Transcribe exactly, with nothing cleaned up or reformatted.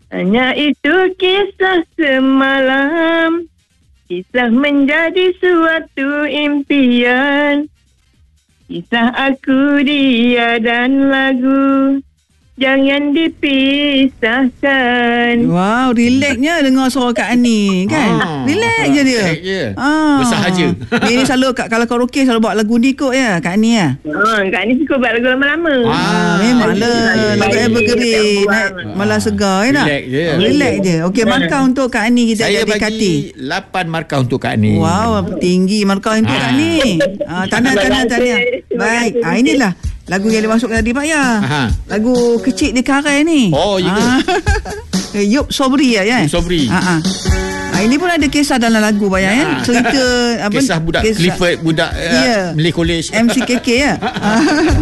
Hanya itu kisah semalam, kisah menjadi suatu impian, kisah aku, dia dan lagu, jangan dipisahkan. Wow, relaxnya dengar suara Kak Ani kan? Ah, Relax je dia. Relax je. Ah. Bersahaja. Dia ni selalu kalau karaoke selalu bawa lagu ni kot ya, Kak Ani ya. Ha, Kak ni suka buat lagu lama-lama. Ah, memanglah lagu evergreen, malah segar ya nak. Relax je. Relax je. Okey, markah untuk Kak Ani kita Saya jadi bagi Kati. lapan markah untuk Kak Ni. Wow, tinggi markah untuk Ah. Kak Ni. Ah, tanya tanya tanya. Baik. Ah, inilah lagu yang dimasukkan tadi Pak ya. Aha. Lagu Kecil di Karai ni. Oh, ya ke? Ah. Yup Sobri ya ya. Yup Sobri. Ha ah. Ah, ini pun ada kisah dalam lagu Pak ya. Ah. Cerita apa? Kisah budak Clifford, budak uh, Ya. Malay College. M C K K ya. Ah.